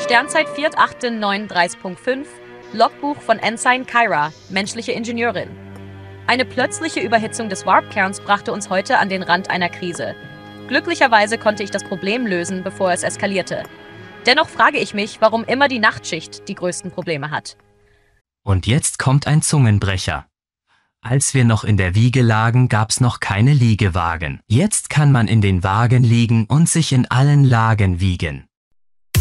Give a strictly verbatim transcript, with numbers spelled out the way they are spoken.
Sternzeit vier acht neununddreißig Punkt fünf, Logbuch von Ensign Kyra, menschliche Ingenieurin. Eine plötzliche Überhitzung des Warp-Kerns brachte uns heute an den Rand einer Krise. Glücklicherweise konnte ich das Problem lösen, bevor es eskalierte. Dennoch frage ich mich, warum immer die Nachtschicht die größten Probleme hat. Und jetzt kommt ein Zungenbrecher. Als wir noch in der Wiege lagen, gab's noch keine Liegewagen. Jetzt kann man in den Wagen liegen und sich in allen Lagen wiegen.